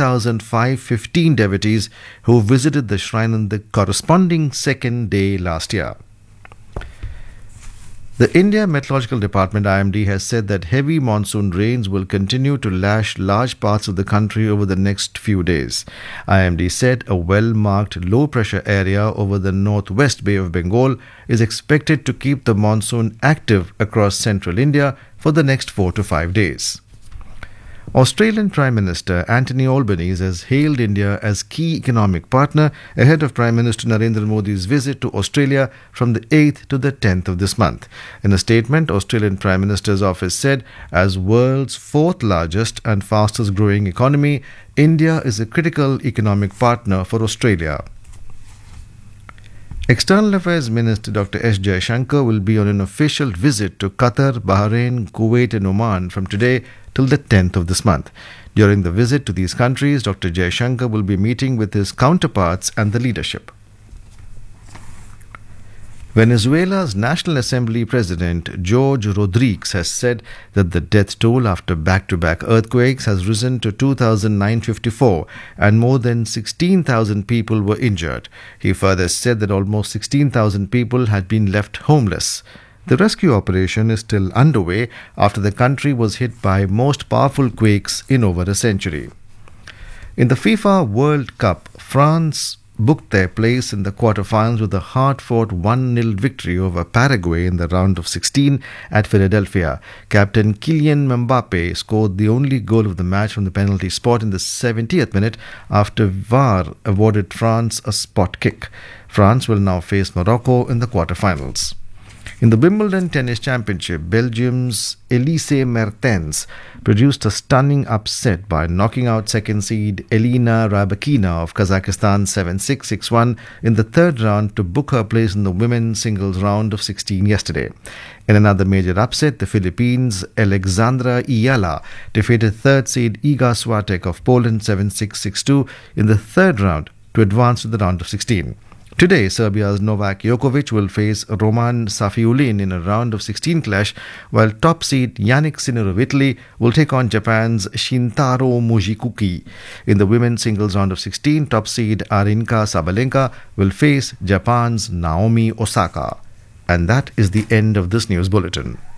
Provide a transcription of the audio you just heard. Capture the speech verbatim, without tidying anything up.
thousand five hundred fifteen devotees who visited the shrine on the corresponding second day last year. The India Meteorological Department I M D has said that heavy monsoon rains will continue to lash large parts of the country over the next few days. I M D said a well-marked low-pressure area over the northwest Bay of Bengal is expected to keep the monsoon active across central India for the next four to five days. Australian Prime Minister Anthony Albanese has hailed India as key economic partner ahead of Prime Minister Narendra Modi's visit to Australia from the eighth to the tenth of this month. In a statement, Australian Prime Minister's office said, as world's fourth largest and fastest growing economy, India is a critical economic partner for Australia. External Affairs Minister Doctor S. Jaishankar will be on an official visit to Qatar, Bahrain, Kuwait and Oman from today till the tenth of this month. During the visit to these countries, Doctor Jaishankar will be meeting with his counterparts and the leadership. Venezuela's National Assembly President George Rodriguez has said that the death toll after back-to-back earthquakes has risen to two thousand nine hundred fifty-four and more than sixteen thousand people were injured. He further said that almost sixteen thousand people had been left homeless. The rescue operation is still underway after the country was hit by most powerful quakes in over a century. In the FIFA World Cup, France booked their place in the quarterfinals with a hard-fought one nil victory over Paraguay in the round of sixteen at Philadelphia. Captain Kylian Mbappe scored the only goal of the match from the penalty spot in the seventieth minute after V A R awarded France a spot kick. France will now face Morocco in the quarterfinals. In the Wimbledon Tennis Championship, Belgium's Elise Mertens produced a stunning upset by knocking out second seed Elina Rybakina of Kazakhstan seven six, six one in the third round to book her place in the women's singles round of sixteen yesterday. In another major upset, the Philippines' Alexandra Iyala defeated third seed Iga Swiatek of Poland seven six, six two in the third round to advance to the round of sixteen. Today, Serbia's Novak Djokovic will face Roman Safiullin in a round of sixteen clash, while top seed Yannick Sinner of Italy will take on Japan's Shintaro Mojikuki. In the women's singles round of sixteen, top seed Arinka Sabalenka will face Japan's Naomi Osaka. And that is the end of this news bulletin.